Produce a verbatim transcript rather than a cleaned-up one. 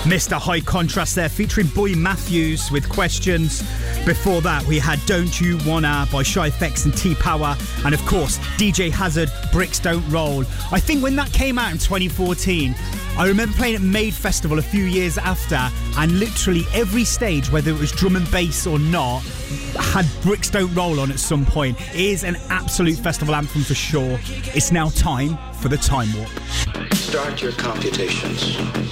Mister High Contrast there, featuring Boy Matthews with Questions. Before that, we had Don't You Wanna by Shy F X and T-Power. And of course, D J Hazard, Bricks Don't Roll. I think when that came out in twenty fourteen, I remember playing at Made Festival a few years after, and literally every stage, whether it was drum and bass or not, had Bricks Don't Roll on at some point. It is an absolute festival anthem for sure. It's now time for the Time Warp. Start your computations.